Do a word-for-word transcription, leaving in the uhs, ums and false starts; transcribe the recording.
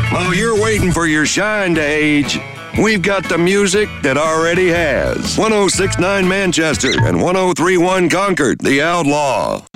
Oh, you're waiting for your shine to age. We've got the music that already has. one oh six point nine Manchester and one oh three point one Concord, The Outlaw.